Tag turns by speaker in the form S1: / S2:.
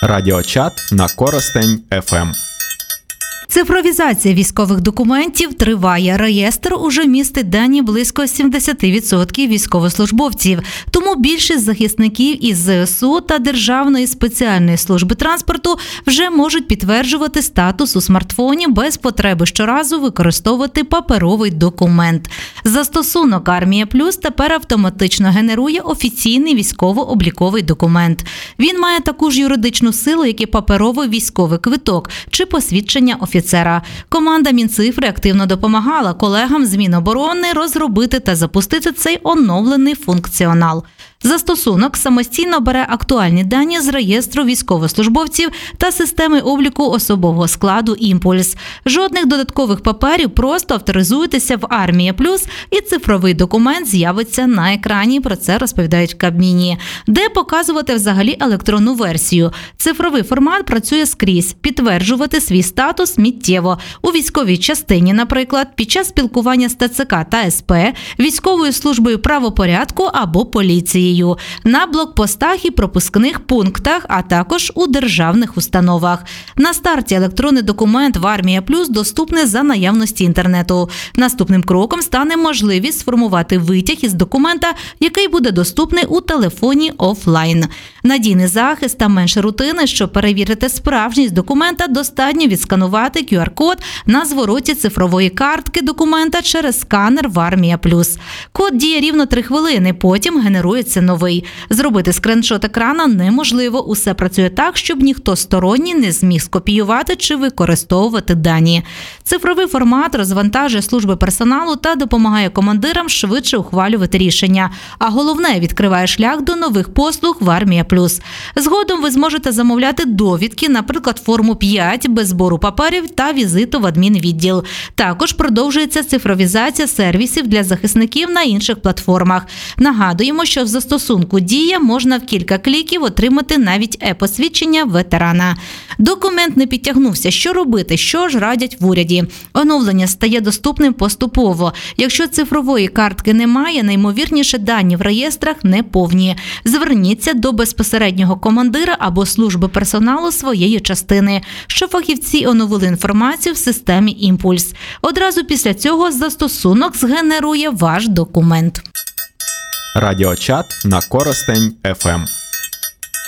S1: Радіочат на Коростень ФМ.
S2: Цифровізація військових документів триває. Реєстр уже містить дані близько 70% військовослужбовців. Тому більшість захисників із ЗСУ та Державної спеціальної служби транспорту вже можуть підтверджувати статус у смартфоні без потреби щоразу використовувати паперовий документ. Застосунок «Армія Плюс» тепер автоматично генерує офіційний військово-обліковий документ. Він має таку ж юридичну силу, як і паперовий військовий квиток чи посвідчення офіцера. Команда Мінцифри активно допомагала колегам з Міноборони розробити та запустити цей оновлений функціонал. Застосунок самостійно бере актуальні дані з реєстру військовослужбовців та системи обліку особового складу «Імпульс». Жодних додаткових паперів, просто авторизуйтеся в «Армія Плюс» і цифровий документ з'явиться на екрані, про це розповідають в Кабміні. Де показувати взагалі електронну версію? Цифровий формат працює скрізь, підтверджувати свій статус миттєво. У військовій частині, наприклад, під час спілкування з ТЦК та СП, військовою службою правопорядку або поліцією, на блокпостах і пропускних пунктах, а також у державних установах. На старті електронний документ в «Армія Плюс» доступний за наявності інтернету. Наступним кроком стане можливість сформувати витяг із документа, який буде доступний у телефоні офлайн. Надійний захист та менше рутини, щоб перевірити справжність документа, достатньо відсканувати QR-код на звороті цифрової картки документа через сканер в «Армія Плюс». Код діє рівно 3 хвилини, потім генерується новий. Зробити скриншот екрана неможливо. Усе працює так, щоб ніхто сторонній не зміг скопіювати чи використовувати дані. Цифровий формат розвантажує служби персоналу та допомагає командирам швидше ухвалювати рішення. А головне, відкриває шлях до нових послуг в «Армія Плюс». Згодом ви зможете замовляти довідки, наприклад, форму 5 без збору паперів та візиту в адмінвідділ. Також продовжується цифровізація сервісів для захисників на інших платформах. Нагадуємо, що в застосунку «Дія» можна в кілька кліків отримати навіть е-посвідчення ветерана. Документ не підтягнувся. Що робити? Що ж радять в уряді? Оновлення стає доступним поступово. Якщо цифрової картки немає, найімовірніше дані в реєстрах неповні. Зверніться до безпосереднього командира або служби персоналу своєї частини, щоб фахівці оновили інформацію в системі «Імпульс». Одразу після цього застосунок згенерує ваш документ.
S1: Радіочат на Коростень ФМ.